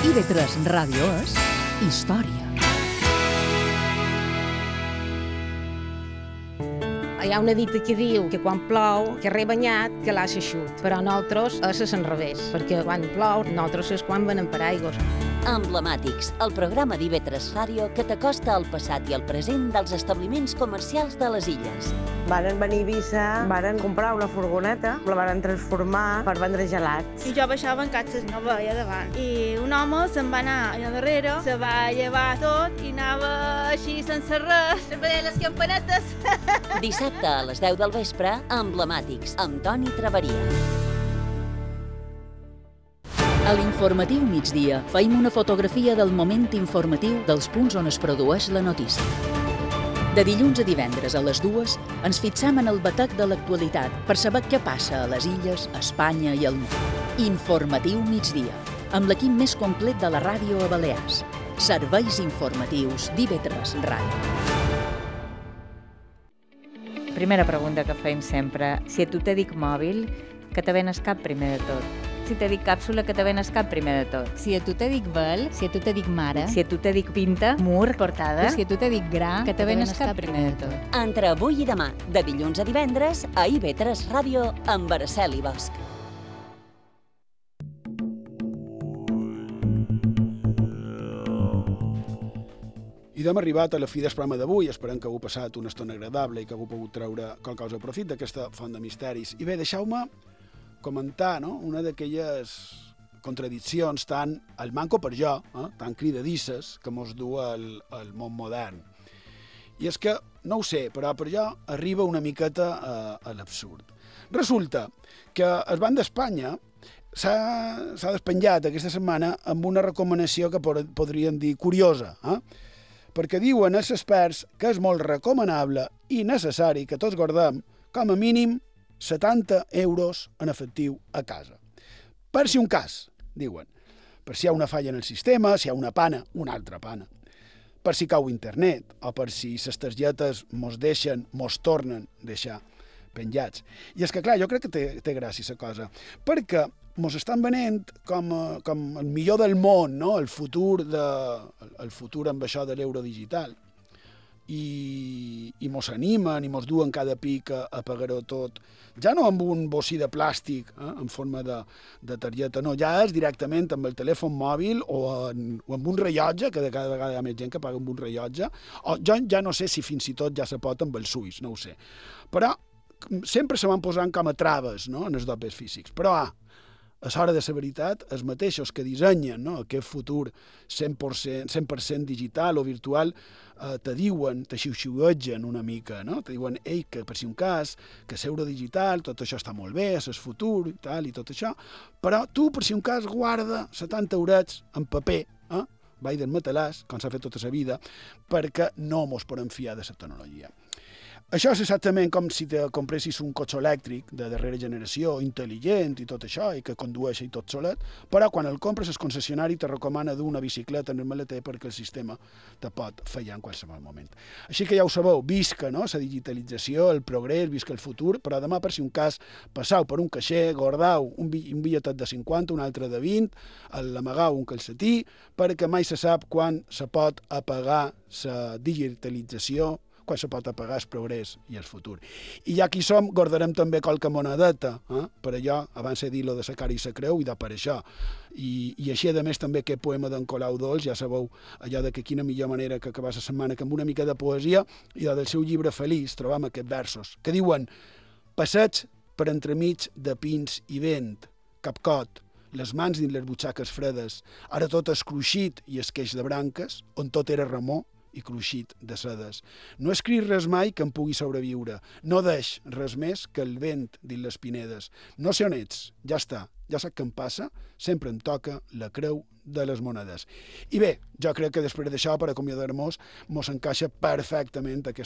IB3 Ràdio és història. Hi ha una dita que diu que quan plou, carrer banyat, que l'ha eixut. Però nosaltres és l'enrevés, perquè quan plou, nosaltres és quan venen paraigües. Emblemàtics, el programa d'IB3 Ràdio que t'acosta al passat i al present dels establiments comercials de les illes. Varen venir a Eivissa, varen comprar una furgoneta, la varen transformar per vendre gelats. I jo baixava en catxes, no veia davant. I un home se'n va anar allà darrere, se va llevar tot i anava així sense res, veient les campanetes. Dissabte a les 10 del vespre, Emblemàtics, amb Toni Traveria. A l'informatiu migdia feim una fotografia del moment informatiu dels punts on es produeix la notícia. De dilluns a divendres a les 2 ens fixam en el batec de l'actualitat per saber què passa a les illes, a Espanya i al món. Informatiu migdia, amb l'equip més complet de la ràdio a Balears. Serveis informatius d'IB3 Ràdio. Primera pregunta que feim sempre. Si a tu te dic mòbil, que te venes cap primer de tot? Si te dic càpsula, que te venes cap primer de tot? Si a tu te dic vel, si a tu te dic mare, Si a tu te dic pinta, mur, portada, si a tu te dic gra, que te venes cap primer de tot? Entre avui i demà, de dilluns a divendres, a IB3 Ràdio, amb Araceli Bosch. I hem arribat a la fi del programa d'avui. Esperem que heu passat una estona agradable i que heu pogut treure qualque cosa de profit d'aquesta font de misteris. I bé, deixeu-me comentar, no?, una d'aquelles contradiccions tan al manco per jo, tan cridadisses, que mos du al món modern. I és que, no ho sé, però per jo arriba una miqueta a l'absurd. Resulta que el Banc d'Espanya s'ha despenjat aquesta setmana amb una recomanació que podríem dir curiosa, perquè diuen els experts que és molt recomanable i necessari que tots guardem com a mínim 70 euros en efectiu a casa. Per si un cas, diuen, per si hi ha una falla en el sistema, si hi ha una pana, una altra pana, per si cau internet o per si les targetes mos tornen a deixar penjats. I és que, clar, jo crec que té gràcia la cosa, perquè mos estan venent com el millor del món, no?, el futur amb això de l'euro digital. I mos animen i mos duen cada pic a pagar-ho tot. Ja no amb un bocí de plàstic en forma de targeta, no, ja és directament amb el telèfon mòbil o amb un rellotge, que cada vegada hi ha més gent que paga amb un rellotge, o jo ja no sé si fins i tot ja se pot amb els ulls, no ho sé. Però sempre se van posant com a traves, no?, en els dobles físics. Però a l'hora de la veritat, els mateixos que dissenyen, no?, aquest futur 100% digital o virtual, te diuen, te xiu-xiuegen una mica, no? Te diuen, ei, que per si un cas, que l'euro digital, tot això està molt bé, és el futur i tal, i tot això, però tu, per si un cas, guarda 70 eurets en paper, vai del matalàs, com s'ha fet tota la vida, perquè no mos podem fiar de la tecnologia. Això és exactament com si te compressis un cotxe elèctric de darrera generació, intel·ligent i tot això, i que condueix i tot solet, però quan el compres el concessionari te recomana dur una bicicleta en el maleter perquè el sistema te pot fallar en qualsevol moment. Així que ja ho sabeu, visca, no?, la digitalització, el progrés, visca el futur, però demà, per si un cas, passau per un caixer, guardau un bitlletet de 50, un altre de 20, l'amagau un calcetí, perquè mai se sap quan se pot apagar la digitalització, quan se pot apagar el progrés i el futur. I ja que hi som, guardarem també qualque monedeta, per allò, abans he dit lo de la cara i la creu, i de per això. I així, a més, també aquest poema d'en Colau Dols, ja sabeu, allò de que quina millor manera que acabar la setmana que amb una mica de poesia, i del seu llibre Feliç trobam aquests versos, que diuen: passeig per entremig de pins i vent, capcot, les mans dins les butxaques fredes, ara tot és cruixit i esqueix de branques, on tot era remor i cruixit de sedes. No escric res mai que em pugui sobreviure. No deix res més que el vent dins les pinedes. No sé on ets, ja està, ja sap què em passa, sempre em toca la creu de les monedes. I bé, jo crec que després d'això, per acomiadar-nos, mos encaixa perfectament aquest